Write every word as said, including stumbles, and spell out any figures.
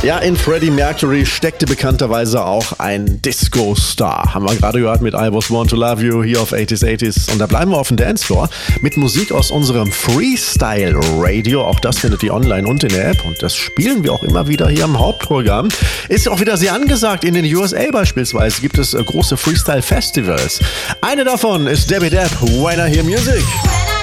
Ja, in Freddie Mercury steckte bekannterweise auch ein Disco-Star. Haben wir gerade gehört mit I Was Born to Love You hier auf achtziger achtziger. Und da bleiben wir auf dem Dancefloor mit Musik aus unserem Freestyle-Radio. Auch das findet ihr online und in der App. Und das spielen wir auch immer wieder hier im Hauptprogramm. Ist auch wieder sehr angesagt. In den U S A beispielsweise gibt es große Freestyle-Festivals. Eine davon ist Debbie Depp, When I Hear Music.